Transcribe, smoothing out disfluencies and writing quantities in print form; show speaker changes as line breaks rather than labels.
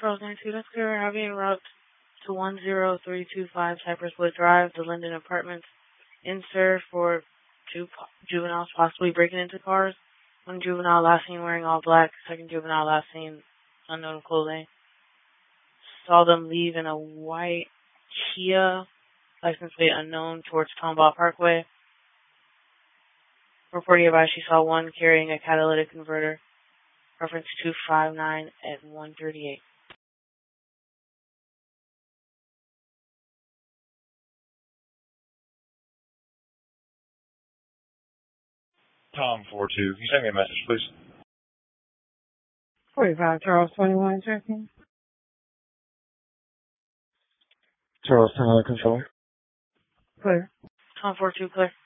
Charles 92, that's clear. Having en route to 10325 Cypress Wood Drive, the Linden Apartments. In sir for two juveniles possibly breaking into cars. One juvenile last seen wearing all black. Second juvenile last seen unknown clothing. Saw them leave in a white Kia, license plate unknown, towards Tomball Parkway. Reporting advised she saw one carrying a catalytic converter. Reference 259 at 138.
Tom 42. Can you send me a message, please?
45 Charles 21 checking.
Charles 10 controller.
Clear. Tom 42 clear.